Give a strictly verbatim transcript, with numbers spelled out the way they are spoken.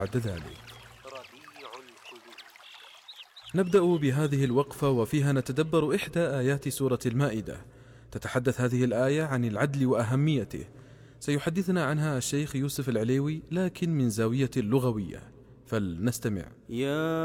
بعد ذلك. نبدأ بهذه الوقفة وفيها نتدبر إحدى آيات سورة المائدة. تتحدث هذه الآية عن العدل وأهميته، سيحدثنا عنها الشيخ يوسف العليوي لكن من زاوية لغوية، فلنستمع. يا